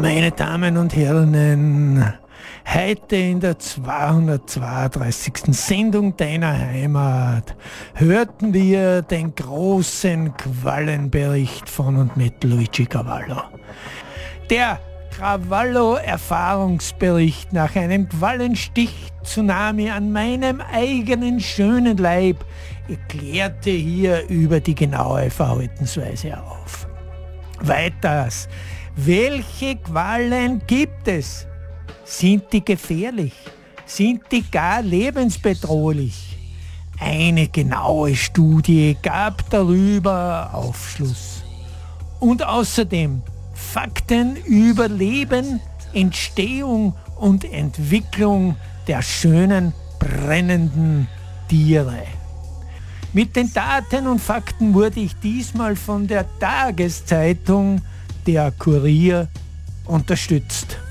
Meine Damen und Herren, heute in der 232. Sendung deiner Heimat hörten wir den großen Quallenbericht von und mit Luigi Cavallo. Der Cavallo-Erfahrungsbericht nach einem Quallenstich-Tsunami an meinem eigenen schönen Leib erklärte hier über die genaue Verhaltensweise auf. Weiters, welche Quallen gibt es? Sind die gefährlich? Sind die gar lebensbedrohlich? Eine genaue Studie gab darüber Aufschluss. Und außerdem Fakten über Leben, Entstehung und Entwicklung der schönen brennenden Tiere. Mit den Daten und Fakten wurde ich diesmal von der Tageszeitung Der Kurier unterstützt.